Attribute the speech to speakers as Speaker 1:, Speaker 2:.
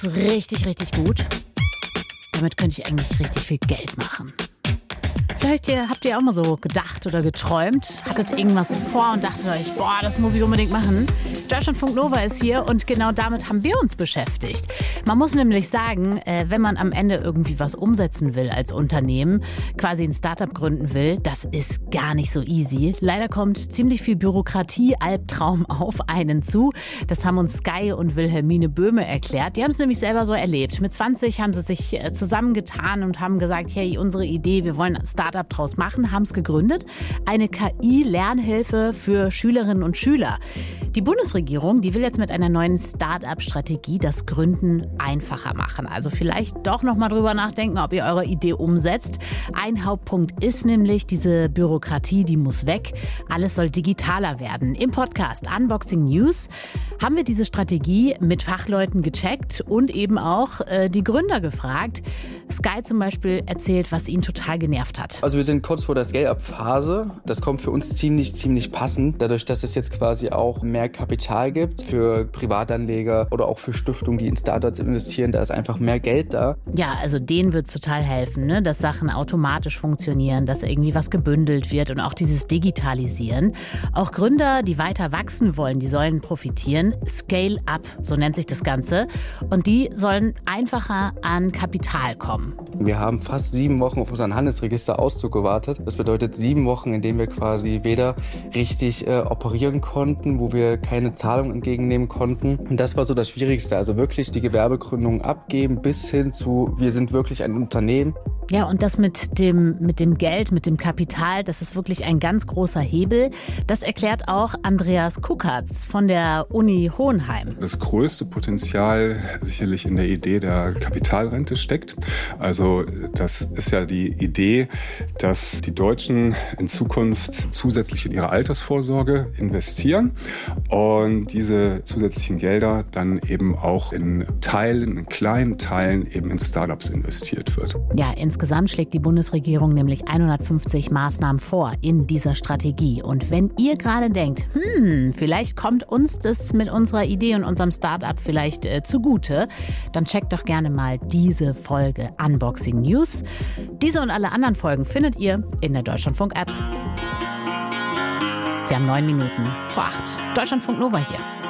Speaker 1: Richtig, richtig gut. Damit könnte ich eigentlich richtig viel Geld machen. Vielleicht habt ihr auch mal so gedacht oder geträumt, hattet irgendwas vor und dachtet euch, boah, das muss ich unbedingt machen. Deutschlandfunk Nova ist hier und genau damit haben wir uns beschäftigt. Man muss nämlich sagen, wenn man am Ende irgendwie was umsetzen will als Unternehmen, quasi ein Startup gründen will, das ist gar nicht so easy. Leider kommt ziemlich viel Bürokratie-Albtraum auf einen zu. Das haben uns Sky und Wilhelmine Böhme erklärt. Die haben es nämlich selber so erlebt. Mit 20 haben sie sich zusammengetan und haben gesagt, hey, unsere Idee, wir wollen ein Startup draus machen, haben es gegründet. Eine KI-Lernhilfe für Schülerinnen und Schüler. Die Bundesregierung, die will jetzt mit einer neuen Start-up-Strategie das Gründen einfacher machen. Also vielleicht doch noch mal drüber nachdenken, ob ihr eure Idee umsetzt. Ein Hauptpunkt ist nämlich, diese Bürokratie, die muss weg. Alles soll digitaler werden. Im Podcast Unboxing News haben wir diese Strategie mit Fachleuten gecheckt und eben auch die Gründer gefragt. Sky zum Beispiel erzählt, was ihn total genervt hat.
Speaker 2: Also wir sind kurz vor der Scale-Up-Phase. Das kommt für uns ziemlich passend. Dadurch, dass es jetzt quasi auch mehr Kapital gibt für Privatanleger oder auch für Stiftungen, die in Startups investieren, da ist einfach mehr Geld da.
Speaker 1: Ja, also denen wird es total helfen, ne? Dass Sachen automatisch funktionieren, dass irgendwie was gebündelt wird und auch dieses Digitalisieren. Auch Gründer, die weiter wachsen wollen, die sollen profitieren. Scale-Up, so nennt sich das Ganze. Und die sollen einfacher an Kapital kommen.
Speaker 2: Wir haben fast 7 Wochen auf unseren Handelsregisterauszug gewartet. Das bedeutet 7 Wochen, in denen wir quasi weder richtig operieren konnten, wo wir keine Zahlung entgegennehmen konnten. Und das war so das Schwierigste. Also wirklich die Gewerbegründung abgeben bis hin zu, wir sind wirklich ein Unternehmen.
Speaker 1: Ja, und das mit dem Geld, mit dem Kapital, das ist wirklich ein ganz großer Hebel. Das erklärt auch Andreas Kuckertz von der Uni Hohenheim.
Speaker 3: Das größte Potenzial sicherlich in der Idee der Kapitalrente steckt. Also das ist ja die Idee, dass die Deutschen in Zukunft zusätzlich in ihre Altersvorsorge investieren und diese zusätzlichen Gelder dann eben auch in kleinen Teilen eben in Startups investiert wird.
Speaker 1: Ja, insgesamt schlägt die Bundesregierung nämlich 150 Maßnahmen vor in dieser Strategie. Und wenn ihr gerade denkt, vielleicht kommt uns das mit unserer Idee und unserem Startup vielleicht zugute, dann checkt doch gerne mal diese Folge Unboxing News. Diese und alle anderen Folgen findet ihr in der Deutschlandfunk-App. Wir haben 9 Minuten vor 8. Deutschlandfunk Nova hier.